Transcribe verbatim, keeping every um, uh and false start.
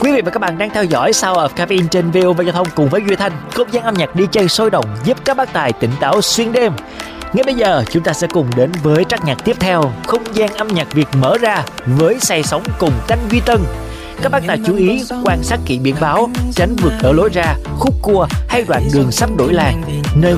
Quý vị và các bạn đang theo dõi Sound of Caffeine trên vê o vê Giao thông cùng với Duy Thanh, không gian âm nhạc đi jay sôi động giúp các bác tài tỉnh táo xuyên đêm. Ngay bây giờ chúng ta sẽ cùng đến với track nhạc tiếp theo, không gian âm nhạc Việt mở ra với say sóng cùng Thanh Duy Tân. Các bác tài chú ý quan sát kỹ biển báo, tránh vượt ở lối ra, khúc cua hay đoạn đường sắp đổi làng, nơi